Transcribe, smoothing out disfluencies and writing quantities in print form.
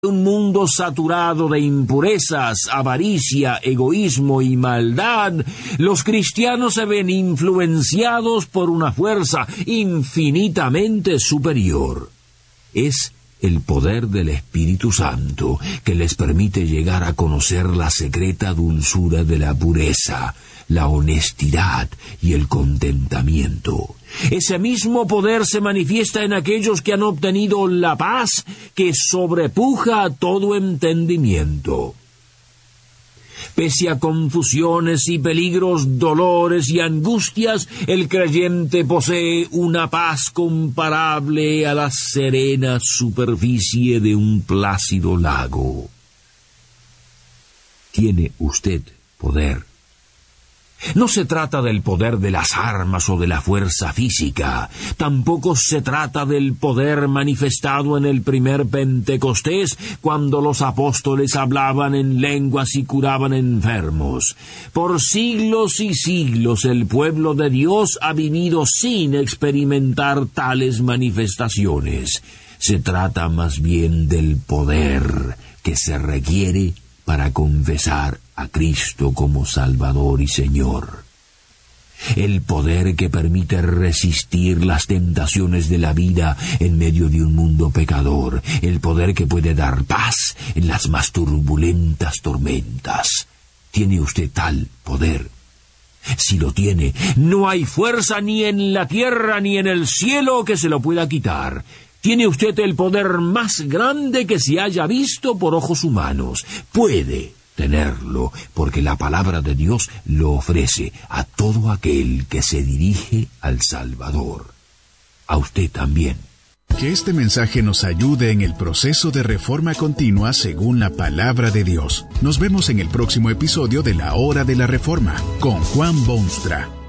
Un mundo saturado de impurezas, avaricia, egoísmo y maldad, los cristianos se ven influenciados por una fuerza infinitamente superior. Es el poder del Espíritu Santo que les permite llegar a conocer la secreta dulzura de la pureza, la honestidad y el contentamiento. Ese mismo poder se manifiesta en aquellos que han obtenido la paz que sobrepuja a todo entendimiento. Pese a confusiones y peligros, dolores y angustias, el creyente posee una paz comparable a la serena superficie de un plácido lago. Tiene usted poder. No se trata del poder de las armas o de la fuerza física. Tampoco se trata del poder manifestado en el primer Pentecostés, cuando los apóstoles hablaban en lenguas y curaban enfermos. Por siglos y siglos el pueblo de Dios ha vivido sin experimentar tales manifestaciones. Se trata más bien del poder que se requiere para confesar a Cristo como Salvador y Señor. El poder que permite resistir las tentaciones de la vida en medio de un mundo pecador. El poder que puede dar paz en las más turbulentas tormentas. ¿Tiene usted tal poder? Si lo tiene, no hay fuerza ni en la tierra ni en el cielo que se lo pueda quitar. Tiene usted el poder más grande que se haya visto por ojos humanos. Puede tenerlo, porque la palabra de Dios lo ofrece a todo aquel que se dirige al Salvador. A usted también. Que este mensaje nos ayude en el proceso de reforma continua según la palabra de Dios. Nos vemos en el próximo episodio de La Hora de la Reforma con Juan Boonstra.